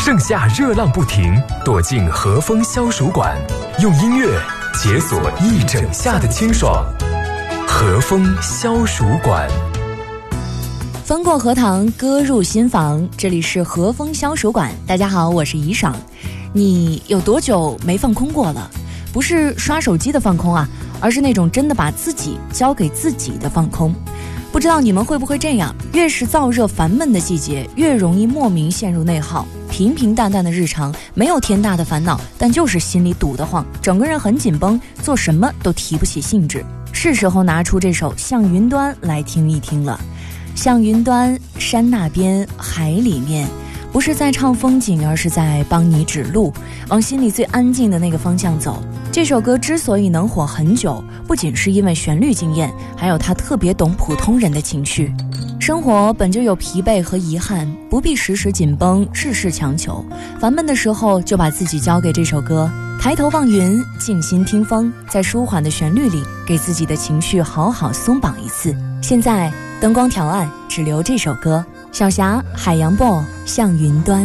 盛夏热浪不停，躲进和风消暑馆，用音乐解锁一整夏的清爽。和风消暑馆， 风过荷塘，歌入心房，这里是和风消暑馆。大家好，我是怡爽。你有多久没放空过了？不是刷手机的放空啊，而是那种真的把自己交给自己的放空。不知道你们会不会这样，越是燥热烦闷的季节，越容易莫名陷入内耗。平平淡淡的日常，没有天大的烦恼，但就是心里堵得慌，整个人很紧绷，做什么都提不起兴致。是时候拿出这首《向云端》来听一听了。向云端，山那边，海里面，不是在唱风景，而是在帮你指路，往心里最安静的那个方向走。这首歌之所以能火很久，不仅是因为旋律惊艳，还有它特别懂普通人的情绪。生活本就有疲惫和遗憾，不必时时紧绷，事事强求。烦闷的时候，就把自己交给这首歌，抬头望云，静心听风，在舒缓的旋律里，给自己的情绪好好松绑一次。现在灯光调暗，只留这首歌。小霞，海洋 BO， 向云端。